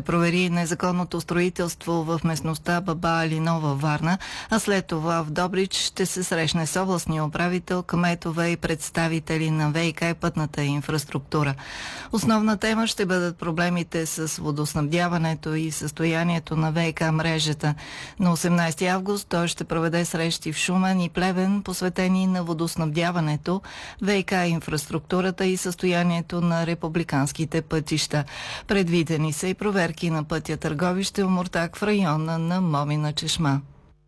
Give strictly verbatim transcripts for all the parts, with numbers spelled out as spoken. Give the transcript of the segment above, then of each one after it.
провери незаконното строителство в местността Баба Алинова, Варна, а след това в Добрич ще се срещне с областния управител, кметове и представители на ВиК и пътната инфраструктура. Основна тема ще бъдат проблемите с водоснабдяването и състоянието на ВиК мрежата. На осемнадесети август той ще проведе срещи в Шумен и Плевен, посветени на водоснабдяването, ВиК инфраструктурата и състоянието на републиканските пътища. Предвидени са и проверки на пътя Търговище-Омуртаг в района на Момина чешма.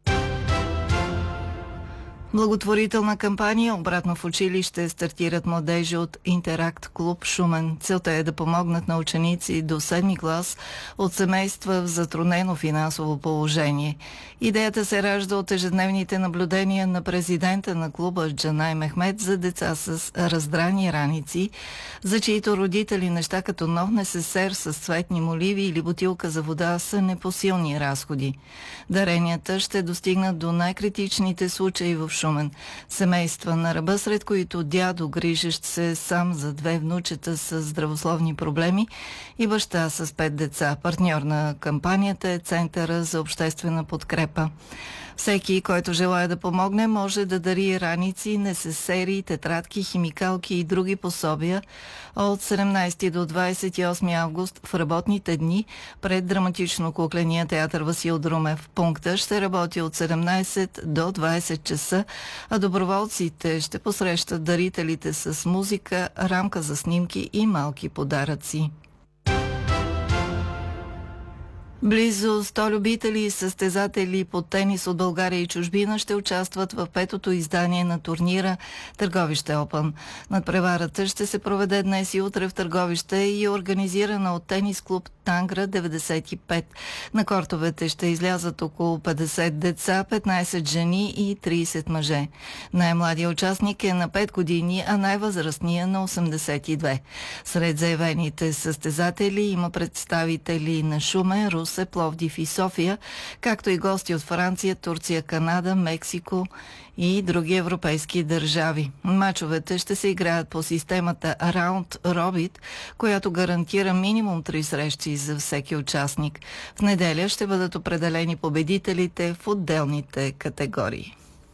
Благотворителна кампания "Обратно в училище" стартират младежи от Интеракт клуб Шумен. Целта е да помогнат на ученици до седми клас от семейства в затруднено финансово положение. Идеята се ражда от ежедневните наблюдения на президента на клуба Джанай Мехмед за деца с раздрани раници, за чието родители неща като нов несесер с цветни моливи или бутилка за вода са непосилни разходи. Даренията ще достигнат до най-критичните случаи в Шумен. Семейства на ръба, сред които дядо, грижещ се сам за две внучета с здравословни проблеми, и баща с пет деца. Партньор на кампанията е Центъра за обществена подкрепа. Всеки, който желая да помогне, може да дари раници, несесери, тетрадки, химикалки и други пособия от седемнадесети до двадесет и осми август в работните дни пред драматично-кукления театър Васил Друмев. Пункта ще работи от седемнадесет до двадесет часа, а доброволците ще посрещат дарителите с музика, рамка за снимки и малки подаръци. Близо сто любители и състезатели по тенис от България и чужбина ще участват в петото издание на турнира Търговище Опън. Надпреварата ще се проведе днес и утре в Търговище и е организирана от тенис клуб Тангра деветдесет и пет. На кортовете ще излязат около петдесет деца, петнадесет жени и тридесет мъже. Най-младият участник е на пет години, а най-възрастният на осемдесет и две. Сред заявените състезатели има представители на Шумен, Русе, Пловдив и София, както и гости от Франция, Турция, Канада, Мексико и други европейски държави. Мачовете ще се играят по системата Round Robin, която гарантира минимум три срещи за всеки участник. В неделя ще бъдат определени победителите в отделните категории.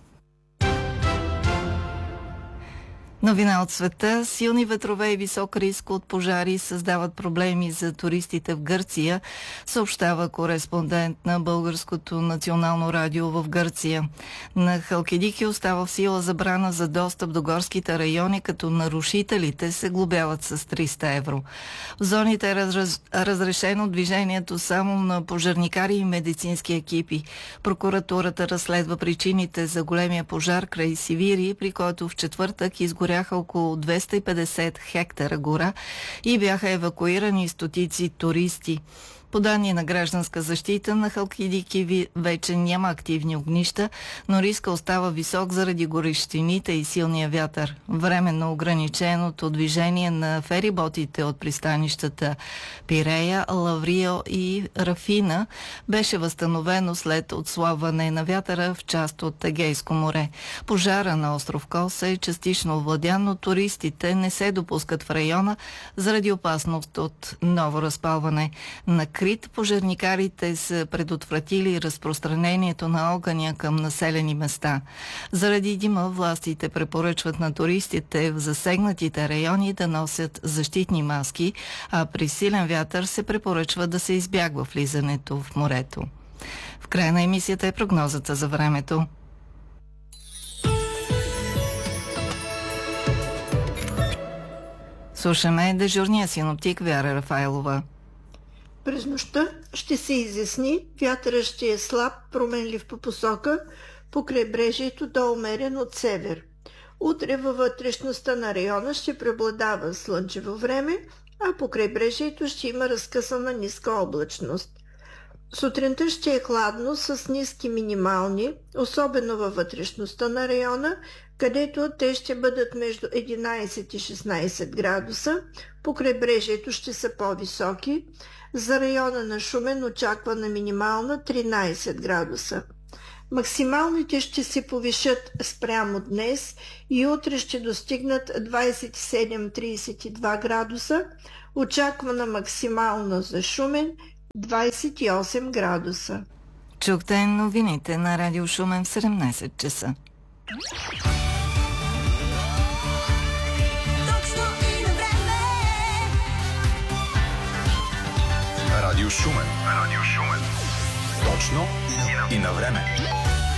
Новина от света. Силни ветрове и висок риск от пожари създават проблеми за туристите в Гърция, съобщава кореспондент на Българското национално радио в Гърция. На Халкидики остава в сила забрана за достъп до горските райони, като нарушителите се глобяват с триста евро. В зоните е разраз... разрешено движението само на пожарникари и медицински екипи. Прокуратурата разследва причините за големия пожар край Сивири, при който в четвъртък изгоря около двеста и петдесет хектара гора и бяха евакуирани стотици туристи. По данни на гражданска защита, на Халкидики вече няма активни огнища, но риска остава висок заради горещините и силния вятър. Временно ограниченото движение на фериботите от пристанищата Пирея, Лаврио и Рафина беше възстановено след отслабване на вятъра в част от Егейско море. Пожара на остров Кос е частично овладян, но туристите не се допускат в района заради опасност от ново разпалване. На Крит пожарникарите са предотвратили разпространението на огъня към населени места. Заради дима властите препоръчват на туристите в засегнатите райони да носят защитни маски, а при силен вятър се препоръчва да се избягва влизането в морето. В края на емисията е прогнозата за времето. Слушаме дежурния синоптик Вяра Рафайлова. През нощта ще се изясни, вятърът ще е слаб, променлив по посока, по крайбрежието до умерен от север. Утре във вътрешността на района ще преобладава слънчево време, а по крайбрежието ще има разкъсана ниска облачност. Сутринта ще е хладно с ниски минимални, особено във вътрешността на района, където те ще бъдат между единадесет и шестнадесет градуса, по крайбрежието ще са по-високи. За района на Шумен очаквана минимална тринадесет градуса. Максималните ще се повишат спрямо днес и утре ще достигнат двадесет и седем до тридесет и два градуса. Очаквана максимална за Шумен двадесет и осем градуса. Чухте новините на Радио Шумен в седемнадесет часа. Радио Шумен. Радио Шумен. Точно и на време.